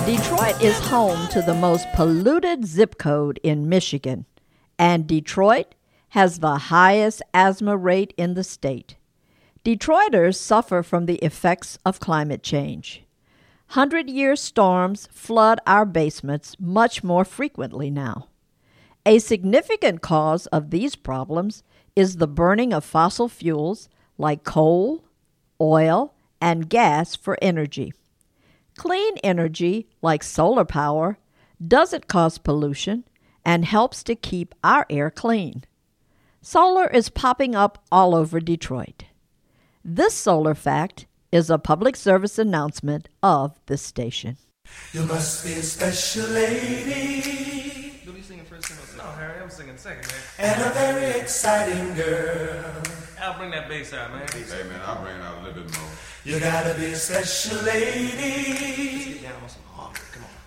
Detroit is home to the most polluted zip code in Michigan, and Detroit has the highest asthma rate in the state. Detroiters suffer from the effects of climate change. 100-year storms flood our basements much more frequently now. A significant cause of these problems is the burning of fossil fuels like coal, oil, and gas for energy. Clean energy, like solar power, doesn't cause pollution and helps to keep our air clean. Solar is popping up all over Detroit. This solar fact is a public service announcement of this station. You must be a special lady. You'll be singing first single. No, Harry, I'm singing second, man. And a very exciting girl. I'll bring that bass out, man. Hey, man, I'll bring it out a little bit more. You gotta be a special lady. Let's get down on some harmony. Come on.